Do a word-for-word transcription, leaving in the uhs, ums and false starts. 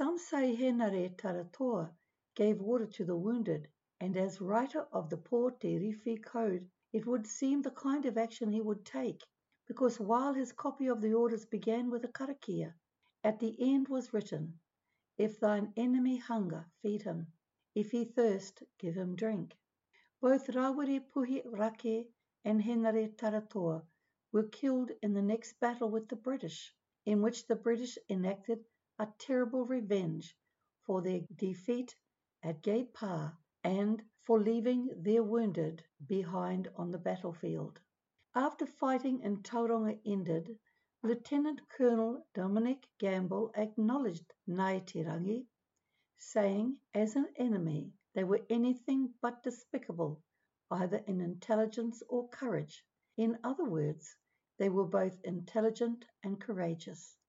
Some say Henare Taratoa gave water to the wounded, and as writer of the Po Te Rewhi Code, it would seem the kind of action he would take, because while his copy of the orders began with a karakia, at the end was written, "If thine enemy hunger, feed him. If he thirst, give him drink." Both Rawiri Puhi Rake and Henare Taratoa were killed in the next battle with the British, in which the British enacted a terrible revenge for their defeat at Gate Pa and for leaving their wounded behind on the battlefield. After fighting in Tauranga ended, Lieutenant Colonel Dominic Gamble acknowledged Ngaitirangi, saying as an enemy they were anything but despicable, either in intelligence or courage. In other words, they were both intelligent and courageous.